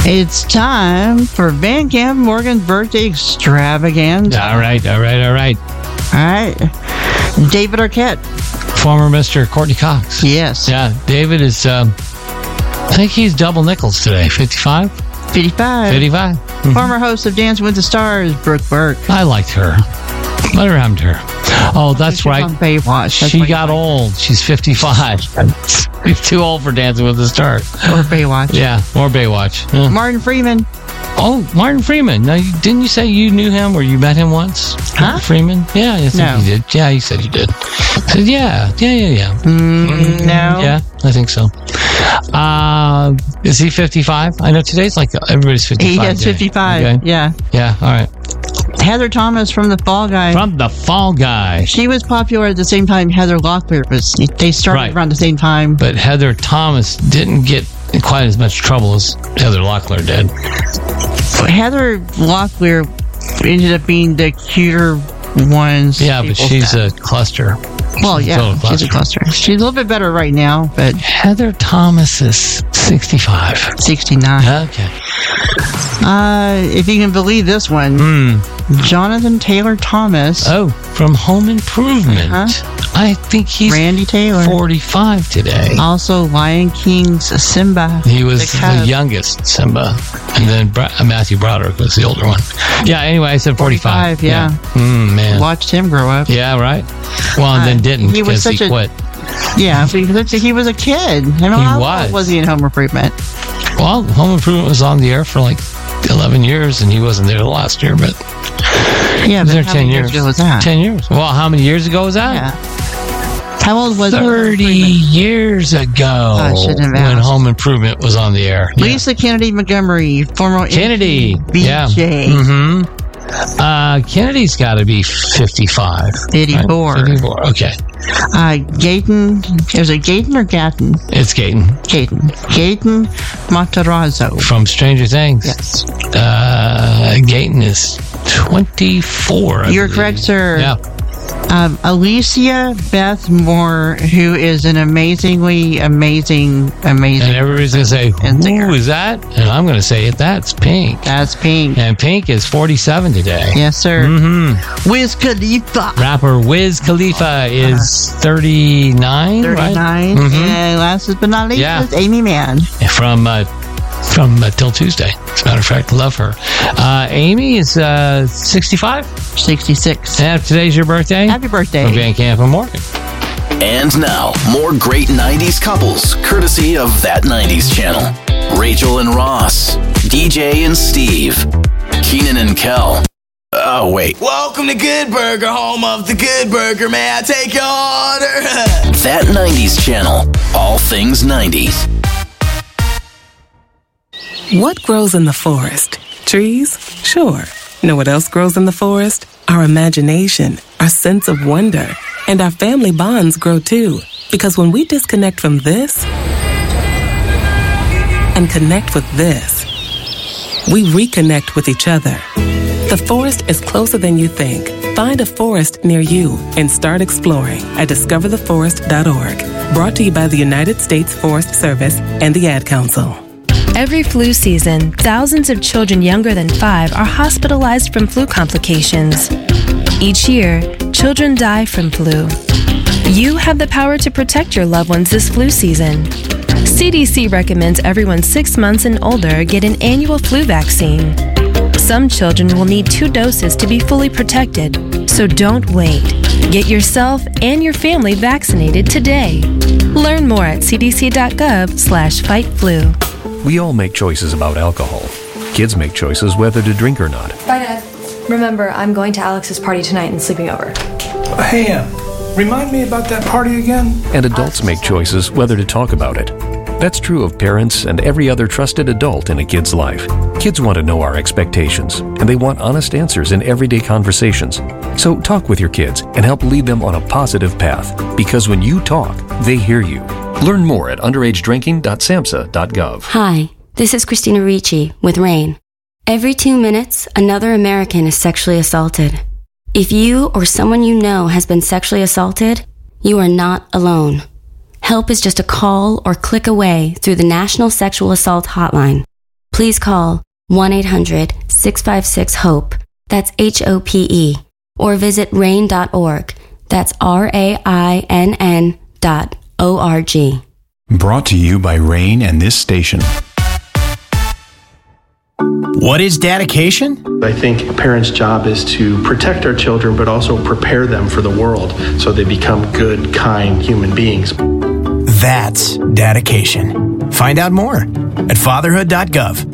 It's time for Van Camp Morgan's birthday extravaganza. All right. All right. David Arquette. Former Mr. Courtney Cox. Yes. Yeah, David is, I think he's double nickels today. 55? 55. 55. Former host of Dancing with the Stars, Brooke Burke. I liked her. Whatever happened to her? Oh, that's She's right. on Baywatch. That's She why you got like old. She's 55. She's too old for Dancing with the Stars. Or Baywatch. Yeah, or Baywatch. Yeah. Martin Freeman. Oh, Martin Freeman. Now, didn't you say you knew him or you met him once? Huh? Martin Freeman? Yeah, I think No. you did. Yeah, you said you did. I said, yeah. No. Yeah, I think so. Is he 55? I know today's like everybody's 55. He is today. 55. Okay. Yeah. Yeah, all right. Heather Thomas from The Fall Guy. From The Fall Guy. She was popular at the same time Heather Locklear was. They started Right. around the same time. But Heather Thomas didn't get in quite as much trouble as Heather Locklear did. Heather Locklear ended up being the cuter ones. Yeah, but people she's said. a cluster. Well, She's a yeah, total she's a cluster. She's a little bit better right now, but Heather Thomas is 65. 69. Okay. If you can believe this one, Jonathan Taylor Thomas. Oh, from Home Improvement. Uh-huh. I think he's Randy Taylor. 45 today. Also, Lion King's Simba. He was the the cub. youngest, Simba. And then Matthew Broderick was the older one. Yeah, anyway, I said 45. 45, yeah. Man. Watched him grow up. Yeah, right. Well, and then didn't he was because he such a- quit. Yeah, because he was a kid. I mean, how long was he in Home Improvement? Well, Home Improvement was on the air for like 11 years, and he wasn't there the last year, but Yeah, he was but there how 10 many years. ago was that? 10 years. Well, how many years ago was that? Yeah. How old was 30 years ago I shouldn't have when asked. Home Improvement was on the air. Yeah. Lisa Kennedy Montgomery, former Kennedy. BJ. Yeah. Kennedy's got to be 55. 54. Right? 54. Okay. Gayton, is it Gayton or Gatton? It's Gaten Gayton Matarazzo. from Stranger Things. Yes. Gaten is 24. I You're believe. correct, sir. Yeah. Alicia Beth Moore, who is an amazing. And everybody's going to say, who is that? And I'm going to say that's Pink. That's Pink. And Pink is 47 today. Yes, sir. Wiz Khalifa. Rapper Wiz Khalifa is 39, 39. right? And last but not least, Yeah. is Amy Mann. From Till Tuesday. As a matter of fact, love her. Amy is 65. 66. And today's your birthday. Happy birthday. From Van Camp and Morgan. And now, more great 90s couples, courtesy of That 90s Channel. Rachel and Ross, DJ and Steve, Keenan and Kel. Oh, wait. Welcome to Good Burger, home of the Good Burger. May I take your order? That 90s Channel. All things 90s. What grows in the forest? Trees? Sure. Know what else grows in the forest? Our imagination, our sense of wonder, and our family bonds grow too. Because when we disconnect from this and connect with this, we reconnect with each other. The forest is closer than you think. Find a forest near you and start exploring at discovertheforest.org. Brought to you by the United States Forest Service and the Ad Council. Every flu season, thousands of children younger than 5 are hospitalized from flu complications. Each year, children die from flu. You have the power to protect your loved ones this flu season. CDC recommends everyone 6 months and older get an annual flu vaccine. Some children will need 2 doses to be fully protected, so don't wait. Get yourself and your family vaccinated today. Learn more at cdc.gov/fightflu. We all make choices about alcohol. Kids make choices whether to drink or not. Bye, Dad. Remember, I'm going to Alex's party tonight and sleeping over. Hey, remind me about that party again? And adults make choices whether to talk about it. That's true of parents and every other trusted adult in a kid's life. Kids want to know our expectations, and they want honest answers in everyday conversations. So talk with your kids and help lead them on a positive path. Because when you talk, they hear you. Learn more at underagedrinking.samhsa.gov. Hi, this is Christina Ricci with RAIN. Every 2 minutes, another American is sexually assaulted. If you or someone you know has been sexually assaulted, you are not alone. Help is just a call or click away through the National Sexual Assault Hotline. please call 1-800-656-HOPE, that's HOPE, or visit RAINN.org, that's RAINN.org. Brought to you by RAINN and this station. What is dedication? I think a parent's job is to protect our children, but also prepare them for the world so they become good, kind human beings. That's dedication. Find out more at fatherhood.gov.